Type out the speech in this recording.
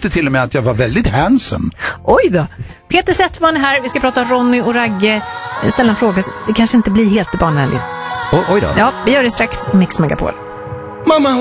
tyckte till och med att jag var väldigt handsome. Oj då. Peter Settman här. Vi ska prata Ronny och Ragge. Ställa en fråga. Det kanske inte blir helt barnvänligt. Oj då. Ja, vi gör det strax. Mix Megapol. Mamma,